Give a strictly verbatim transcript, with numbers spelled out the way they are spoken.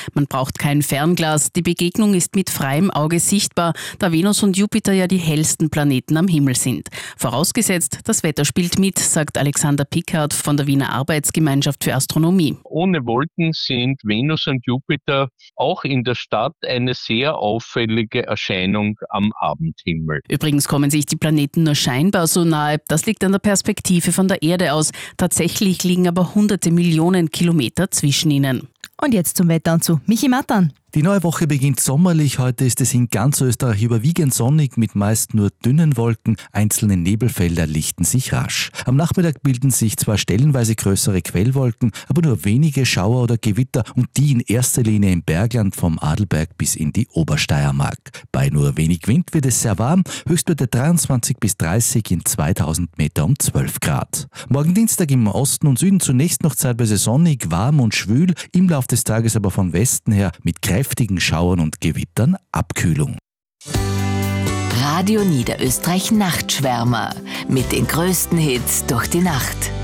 Man braucht kein Fernglas, die Begegnung ist mit freiem Auge sichtbar, da Venus und Jupiter ja die hellsten Planeten am Himmel sind. Vorausgesetzt, das Wetter spielt mit, sagt Alexander Pickard von der Wiener Arbeitsgemeinschaft für Astronomie. Ohne Wolken sind Venus und Jupiter auch in der Stadt eine sehr auffällige Erscheinung am Abendhimmel. Übrigens kommen sich die Planeten nur scheinbar so nahe. Das liegt an der Perspektive von der Erde aus. Tatsächlich liegen aber hunderte Millionen Kilometer zwischen ihnen. Und jetzt zum Wetter und zu Michi Mattan. Die neue Woche beginnt sommerlich. Heute ist es in ganz Österreich überwiegend sonnig mit meist nur dünnen Wolken. Einzelne Nebelfelder lichten sich rasch. Am Nachmittag bilden sich zwar stellenweise größere Quellwolken, aber nur wenige Schauer oder Gewitter und die in erster Linie im Bergland vom Adelberg bis in die Obersteiermark. Bei nur wenig Wind wird es sehr warm, Höchstwerte dreiundzwanzig bis dreißig, in zweitausend Meter um zwölf Grad. Morgen Dienstag im Osten und Süden zunächst noch zeitweise sonnig, warm und schwül, im Laufe des Tages aber von Westen her mit kräftigen Schauern und Gewittern Abkühlung. Radio Niederösterreich Nachtschwärmer mit den größten Hits durch die Nacht.